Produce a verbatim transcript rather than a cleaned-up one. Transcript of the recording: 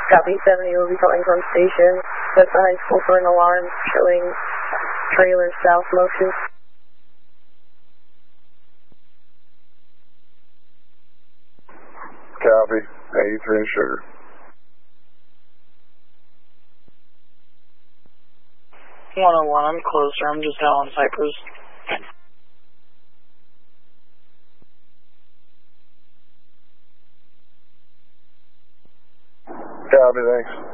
Copy, seventy will be calling from station. That's the high school for an alarm showing trailer south motion. Copy, eighty-three and Sugar. one oh one, I'm closer, I'm just out on Cypress. Copy, thanks.